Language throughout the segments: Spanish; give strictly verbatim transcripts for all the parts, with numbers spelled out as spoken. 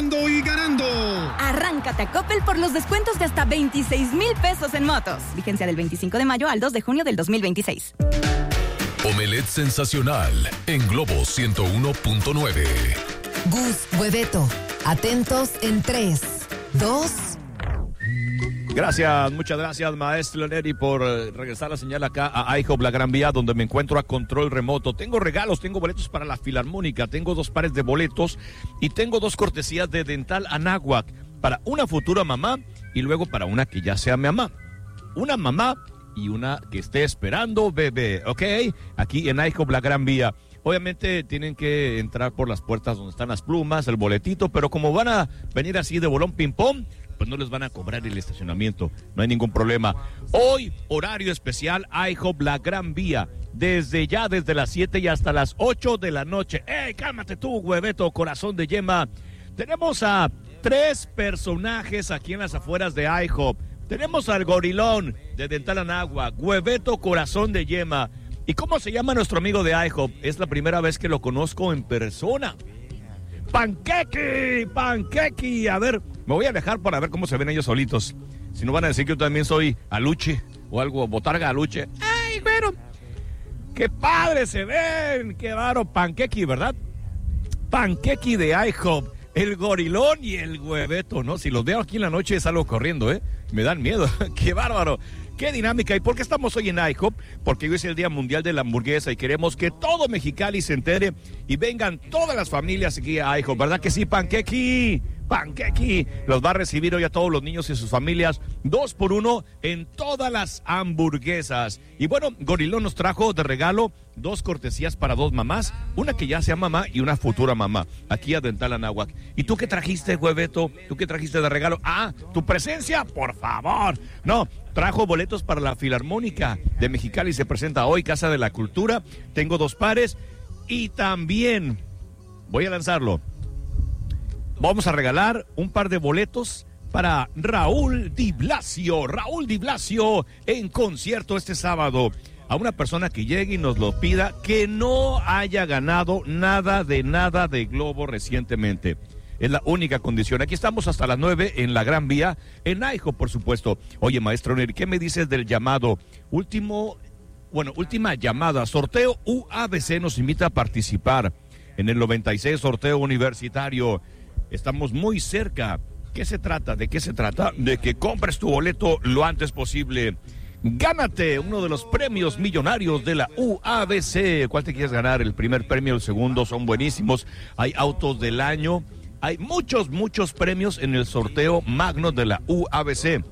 jugando y ganando. Arráncate a Coppel por los descuentos de hasta veintiséis mil pesos en motos. Vigencia del veinticinco de mayo al dos de junio del dos mil veintiséis. Omelette sensacional en Globo ciento uno punto nueve. Gus, Hueveto, atentos en tres, dos. Gracias, muchas gracias, maestro Leoneri, por regresar la señal acá a IHOP La Gran Vía, donde me encuentro a control remoto. Tengo regalos, tengo boletos para la Filarmónica, tengo dos pares de boletos y tengo dos cortesías de Dental Anáhuac para una futura mamá y luego para una que ya sea mamá. Una mamá y una que esté esperando bebé, ¿ok? Aquí en IHOP La Gran Vía. Obviamente tienen que entrar por las puertas donde están las plumas, el boletito, pero como van a venir así de bolón ping-pong, pues no les van a cobrar el estacionamiento, no hay ningún problema. Hoy, horario especial, IHOP La Gran Vía, desde ya, desde las siete y hasta las ocho de la noche. ¡Ey, cálmate tú, Hueveto, corazón de yema! Tenemos a tres personajes aquí en las afueras de IHOP. Tenemos al gorilón de Dental Anáhuac, Hueveto, corazón de yema. ¿Y cómo se llama nuestro amigo de IHOP? Es la primera vez que lo conozco en persona. ¡Panquequi! ¡Panquequi! A ver, me voy a alejar para ver cómo se ven ellos solitos. Si no van a decir que yo también soy aluche o algo, botarga aluche. ¡Ay, güero! ¡Qué padre se ven! ¡Qué raro! Panquequi, ¿verdad? Panquequi de IHOP. El gorilón y el Hueveto, ¿no? Si los veo aquí en la noche salgo corriendo, ¿eh? Me dan miedo. ¡Qué bárbaro! ¡Qué dinámica! ¿Y por qué estamos hoy en IHOP? Porque hoy es el Día Mundial de la Hamburguesa y queremos que todo Mexicali se entere y vengan todas las familias aquí a IHOP, ¿verdad que sí, Panquequi? Panquequi los va a recibir hoy a todos los niños y sus familias, dos por uno en todas las hamburguesas. Y bueno, Gorilón nos trajo de regalo dos cortesías para dos mamás, una que ya sea mamá y una futura mamá, aquí a Dental Anáhuac. ¿Y tú qué trajiste, Hueveto? ¿Tú qué trajiste de regalo? Ah, tu presencia, por favor. No, trajo boletos para la Filarmónica de Mexicali, se presenta hoy, Casa de la Cultura. Tengo dos pares y también voy a lanzarlo. Vamos a regalar un par de boletos para Raúl Di Blasio. Raúl Di Blasio en concierto este sábado. A una persona que llegue y nos lo pida, que no haya ganado nada de nada de Globo recientemente. Es la única condición. Aquí estamos hasta las nueve en La Gran Vía, en IHOP, por supuesto. Oye, maestro Neri, ¿qué me dices del llamado? Último, bueno, última llamada. Sorteo U A B C nos invita a participar en el noventa y seis sorteo universitario. Estamos muy cerca. ¿Qué se trata? ¿De qué se trata? De que compres tu boleto lo antes posible. Gánate uno de los premios millonarios de la U A B C. ¿Cuál te quieres ganar? El primer premio, el segundo, son buenísimos. Hay autos del año. Hay muchos, muchos premios en el sorteo magno de la U A B C.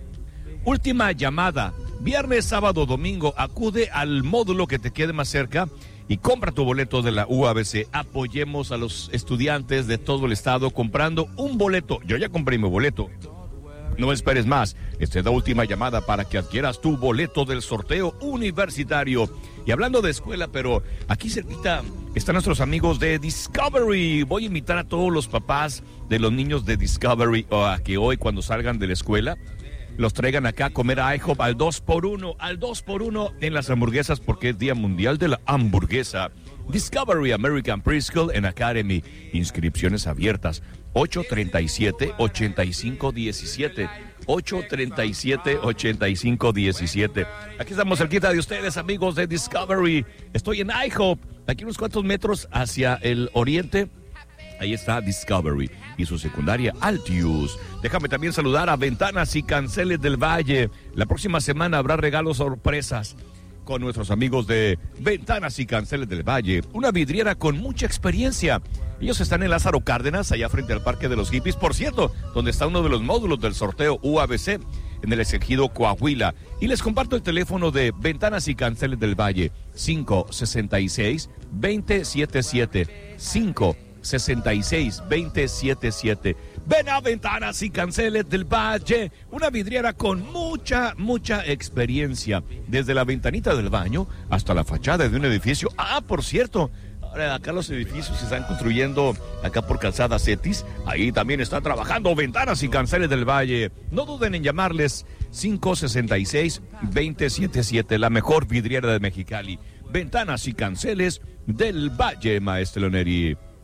Última llamada. Viernes, sábado, domingo. Acude al módulo que te quede más cerca y compra tu boleto de la U A B C. Apoyemos a los estudiantes de todo el estado comprando un boleto. Yo ya compré mi boleto. No esperes más. Esta es la última llamada para que adquieras tu boleto del sorteo universitario. Y hablando de escuela, pero aquí cerquita están nuestros amigos de Discovery. Voy a invitar a todos los papás de los niños de Discovery a que hoy, cuando salgan de la escuela, los traigan acá a comer a IHOP al dos por uno, al dos por uno en las hamburguesas, porque es Día Mundial de la Hamburguesa. Discovery American Preschool and Academy. Inscripciones abiertas. ocho treinta y siete, ochenta y cinco diecisiete. ocho treinta y siete, ochenta y cinco diecisiete. Aquí estamos cerquita de ustedes, amigos de Discovery. Estoy en IHOP, aquí unos cuantos metros hacia el oriente. Ahí está Discovery y su secundaria Altius. Déjame también saludar a Ventanas y Canceles del Valle. La próxima semana habrá regalos sorpresas con nuestros amigos de Ventanas y Canceles del Valle. Una vidriera con mucha experiencia. Ellos están en Lázaro Cárdenas, allá frente al Parque de los Hippies, por cierto, donde está uno de los módulos del sorteo U A B C, en el Ejido Coahuila. Y les comparto el teléfono de Ventanas y Canceles del Valle, cinco sesenta y seis, veinte setenta y siete, cinco sesenta y seis, veinte setenta y siete. Ven a Ventanas y Canceles del Valle, una vidriera con mucha, mucha experiencia, desde la ventanita del baño hasta la fachada de un edificio. Ah, por cierto, ahora acá los edificios se están construyendo acá por Calzada Cetis, ahí también está trabajando Ventanas y Canceles del Valle. No duden en llamarles, cinco sesenta y seis, veinte setenta y siete, la mejor vidriera de Mexicali. Ventanas y Canceles del Valle, maestro Leoneri.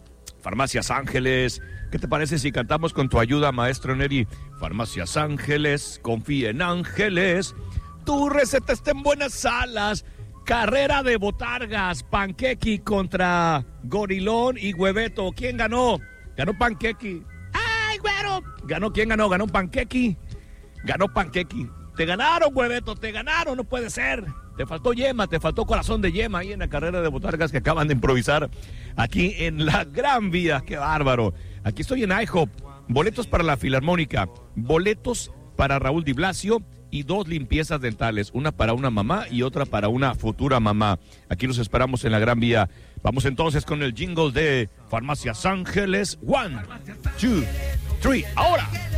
Farmacias Ángeles. ¿Qué te parece si cantamos con tu ayuda, maestro Neri? Farmacias Ángeles, confía en ángeles. Tu receta está en buenas alas. Carrera de botargas, Panquequi contra Gorilón y Hueveto. ¿Quién ganó? Ganó Panquequi. ¡Ay, güero! ¿Ganó quién ganó? Ganó Panquequi. Ganó Panquequi. Te ganaron, Hueveto, te ganaron, no puede ser. Te faltó yema, te faltó corazón de yema ahí en la carrera de botargas que acaban de improvisar aquí en la Gran Vía. ¡Qué bárbaro! Aquí estoy en IHOP. Boletos para la Filarmónica, boletos para Raúl Di Blasio y dos limpiezas dentales, una para una mamá y otra para una futura mamá. Aquí los esperamos en la Gran Vía. Vamos entonces con el jingle de Farmacias Ángeles. One, two, three, ahora.